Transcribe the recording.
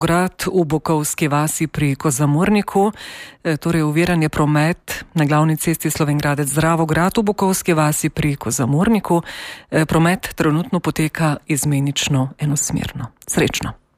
Grad v Bukovski vasi pri Kozamorniku, torej oviran je promet na glavni cesti Slovenj Gradec-Dravograd v Bukovski vasi pri Kozamorniku. Promet trenutno poteka izmenično enosmerno. Srečno.